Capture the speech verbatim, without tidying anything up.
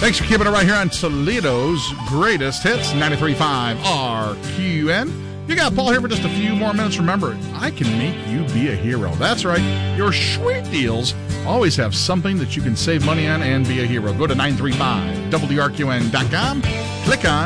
Thanks for keeping it right here on Toledo's Greatest Hits, ninety-three point five R Q N. You got Paul here for just a few more minutes. Remember, I can make you be a hero. That's right. Your sweet deals always have something that you can save money on and be a hero. Go to nine three five W R Q N dot com. Click on